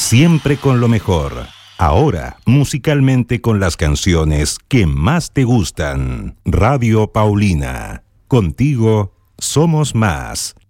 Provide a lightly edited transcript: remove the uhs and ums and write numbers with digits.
Siempre con lo mejor. Ahora, musicalmente con las canciones que más te gustan. Radio Paulina. Contigo somos más.